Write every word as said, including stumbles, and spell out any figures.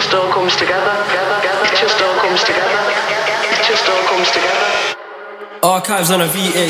just all comes together. It just all comes together. It just all comes together. Archives on a V